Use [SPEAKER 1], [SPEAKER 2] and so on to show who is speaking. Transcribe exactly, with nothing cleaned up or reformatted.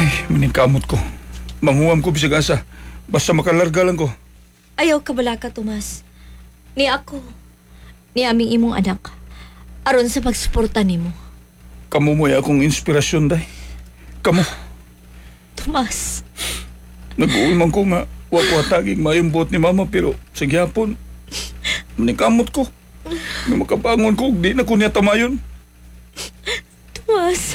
[SPEAKER 1] Ay, maningkamot ko. Manghuam ko bisag asa. Basta makalarga lang ko.
[SPEAKER 2] Ayaw ka bala ka, Tomas. Ni ako, ni aming imong anak, aron sa pagsuporta nimo.
[SPEAKER 1] Kamu mo'y akong inspirasyon, day. Kamu.
[SPEAKER 2] Tomas,
[SPEAKER 1] Nag-uwi man ko nga. Wa ko hataging mayong buot ni mama pero sa gihapon. Maningkamot ko. Nga makabangon ko, di na ko niya tamayon.
[SPEAKER 2] Tomas,